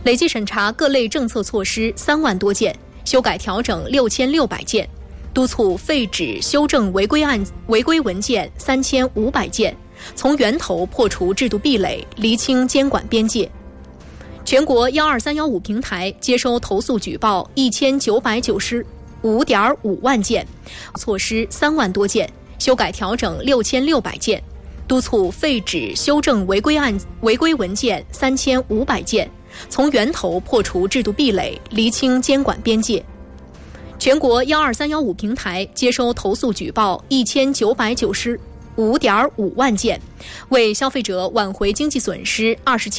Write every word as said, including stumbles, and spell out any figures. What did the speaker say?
累计审查各类政策措施三万多件，修改调整六千六百件，督促废止修正违规案违规文件三千五百件，从源头破除制度壁垒，厘清监管边界。全国幺二三幺五平台接收投诉举报一千九百九十五点五万件，措施三万多件，修改调整六千六百件，督促废止修正违规案违规文件三千五百件，从源头破除制度壁垒，厘清监管边界。全国幺二三幺五平台接收投诉举报一千九百九十五点五万件，为消费者挽回经济损失二十七